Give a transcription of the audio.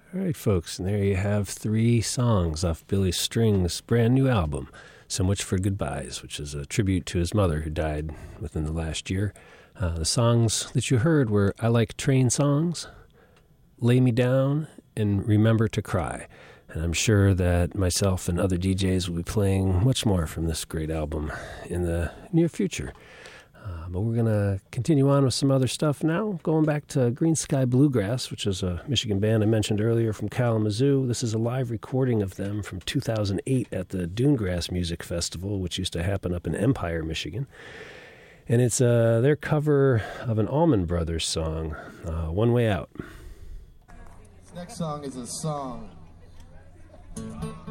All right, folks, and there you have 3 songs off Billy String's brand new album, So Much for Goodbyes, which is a tribute to his mother who died within the last year. The songs that you heard were I Like Train Songs, Lay Me Down, and Remember to Cry. And I'm sure that myself and other DJs will be playing much more from this great album in the near future. But we're going to continue on with some other stuff now, going back to Green Sky Bluegrass, which is a Michigan band I mentioned earlier from Kalamazoo. This is a live recording of them from 2008 at the Dunegrass Music Festival, which used to happen up in Empire, Michigan. And it's their cover of an Allman Brothers song, One Way Out. This next song is a song